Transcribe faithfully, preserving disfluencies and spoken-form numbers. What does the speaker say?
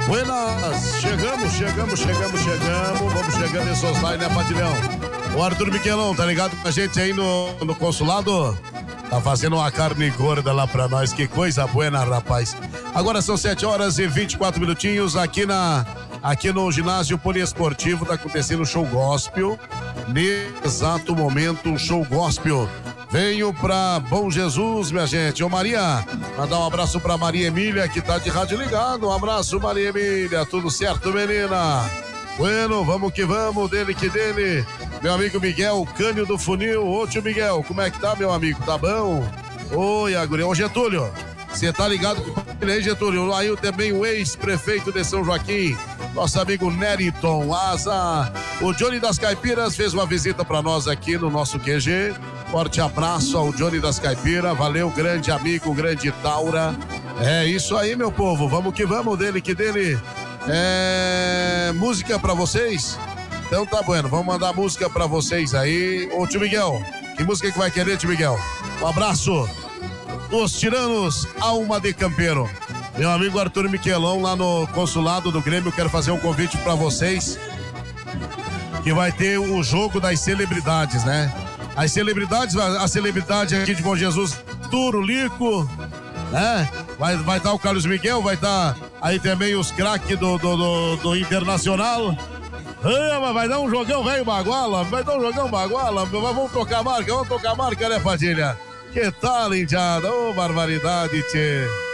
Buenas, chegamos, chegamos, chegamos, chegamos. Vamos chegando em Sosai, né, Padilhão? O Arthur Miquelão, tá ligado com a gente aí no, no consulado? Tá fazendo uma carne gorda lá pra nós, que coisa buena, rapaz. Agora são sete horas e vinte e quatro minutinhos aqui na aqui no ginásio poliesportivo, tá acontecendo um show gospel. Nesse exato momento, um show gospel. Venho pra Bom Jesus, minha gente. Ô Maria, mandar um abraço pra Maria Emília, que tá de rádio ligado. Um abraço, Maria Emília. Tudo certo, menina? Bueno, vamos que vamos, dele que dele. Meu amigo Miguel, Cânio do Funil. Ô tio Miguel, como é que tá, meu amigo? Tá bom? Oi, Agurinha. Ô Getúlio, você tá ligado com ele aí, Getúlio? Aí também o ex-prefeito de São Joaquim, nosso amigo Neriton Asa. O Johnny das Caipiras fez uma visita pra nós aqui no nosso Q G. Forte abraço ao Johnny das Caipiras. Valeu, grande amigo, grande Taura. É isso aí, meu povo. Vamos que vamos, dele que dele. É... Música pra vocês? Então tá bueno, vamos mandar música pra vocês aí. Ô tio Miguel, que música que vai querer, tio Miguel? Um abraço. Os Tiranos, Alma de Campeiro. Meu amigo Arthur Miquelão, lá no consulado do Grêmio, quero fazer um convite pra vocês, que vai ter o jogo das celebridades, né? As celebridades, a celebridade aqui de Bom Jesus, Turo, Lico, né? Vai vai estar o Carlos Miguel, vai estar aí também os craques do, do, do, do Internacional. Ah, vai dar um jogão, velho, baguala, vai dar um jogão, baguala, vamos tocar a marca, vamos tocar a marca, né, Padilha? Que tal, indiada? Ô, oh, barbaridade, tchê.